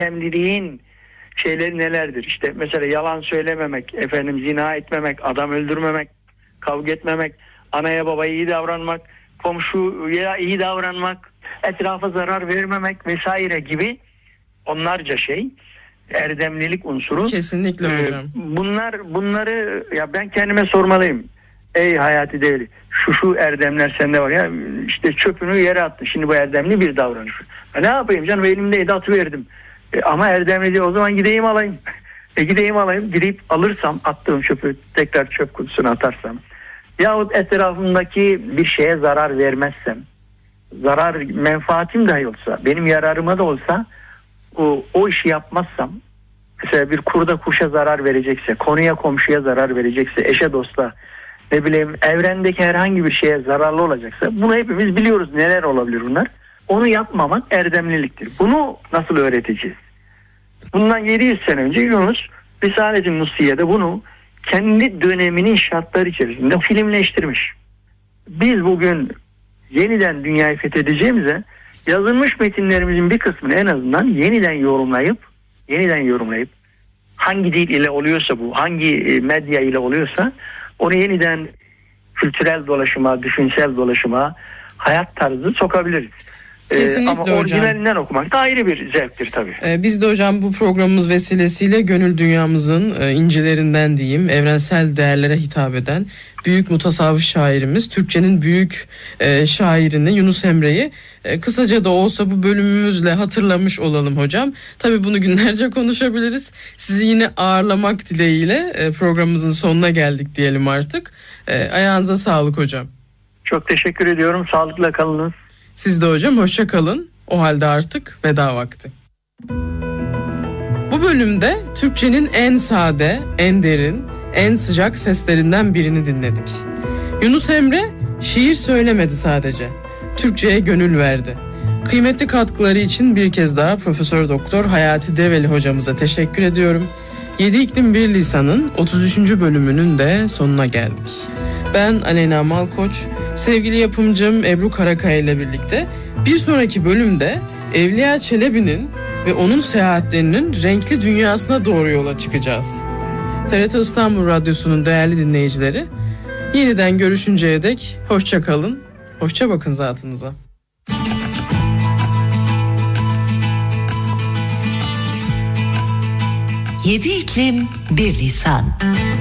erdemliliğin şeyleri nelerdir? İşte mesela yalan söylememek, zina etmemek, adam öldürmemek, kavga etmemek, anaya babaya iyi davranmak, komşuya iyi davranmak, etrafa zarar vermemek vesaire gibi onlarca şey erdemlilik unsuru. Kesinlikle hocam. Bunları ya ben kendime sormalıyım. Ey Hayati Develi, şu erdemler sende var ya, işte çöpünü yere attın. Şimdi bu erdemli bir davranış. Ne yapayım canım, elimdeydi atıverdim. Ama erdemli değil, o zaman gideyim alayım. Gidip alırsam, attığım çöpü tekrar çöp kutusuna atarsam yahut etrafımdaki bir şeye zarar vermezsem, menfaatim dahi olsa, benim yararıma da olsa o işi yapmazsam, mesela bir kurda kuşa zarar verecekse, konuya komşuya zarar verecekse, eşe dosta, evrendeki herhangi bir şeye zararlı olacaksa, bunu hepimiz biliyoruz, neler olabilir bunlar. Onu yapmamak erdemliliktir. Bunu nasıl öğreteceğiz? Bundan 700 sene önce Yunus Risale-i Nusiye'de bunu kendi döneminin şartları içerisinde filmleştirmiş. Biz bugün yeniden dünyayı fethedeceğimize yazılmış metinlerimizin bir kısmını en azından yeniden yorumlayıp hangi dil ile oluyorsa bu, hangi medya ile oluyorsa onu yeniden kültürel dolaşıma, düşünsel dolaşıma, hayat tarzı sokabiliriz. Kesinlikle ama hocam. Orijinalinden okumak da ayrı bir zevktir tabii. Biz de hocam bu programımız vesilesiyle gönül dünyamızın incilerinden diyeyim, evrensel değerlere hitap eden büyük mutasavvıf şairimiz, Türkçenin büyük şairini Yunus Emre'yi kısaca da olsa bu bölümümüzle hatırlamış olalım hocam. Tabii bunu günlerce konuşabiliriz. Sizi yine ağırlamak dileğiyle programımızın sonuna geldik diyelim artık. Ayağınıza sağlık hocam. Çok teşekkür ediyorum. Sağlıkla kalınız. Siz de hocam hoşça kalın. O halde artık veda vakti. Bu bölümde Türkçenin en sade, en derin, en sıcak seslerinden birini dinledik. Yunus Emre şiir söylemedi sadece. Türkçe'ye gönül verdi. Kıymetli katkıları için bir kez daha Profesör Doktor Hayati Develi hocamıza teşekkür ediyorum. 7 İklim Bir Lisan'ın 33. bölümünün de sonuna geldik. Ben Aleyna Malkoç, sevgili yapımcım Ebru Karakaya ile birlikte bir sonraki bölümde Evliya Çelebi'nin ve onun seyahatlerinin renkli dünyasına doğru yola çıkacağız. TRT İstanbul Radyosu'nun değerli dinleyicileri, yeniden görüşünceye dek hoşça kalın, hoşça bakın zatınıza. Yedi iklim bir lisan.